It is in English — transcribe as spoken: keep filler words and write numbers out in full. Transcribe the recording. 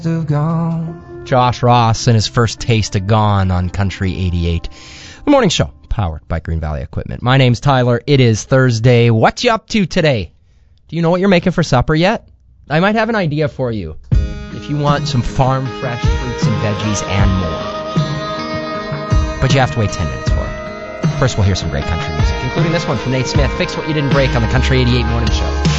Of gone. Josh Ross and his first taste of Gone on Country eighty-eight. The morning show, powered by Green Valley Equipment. My name's Tyler. It is Thursday. What you up to today? Do you know what you're making for supper yet? I might have an idea for you if you want some farm fresh fruits and veggies and more. But you have to wait ten minutes for it. First, we'll hear some great country music, including this one from Nate Smith, Fix What You Didn't Break on the Country eighty-eight Morning Show.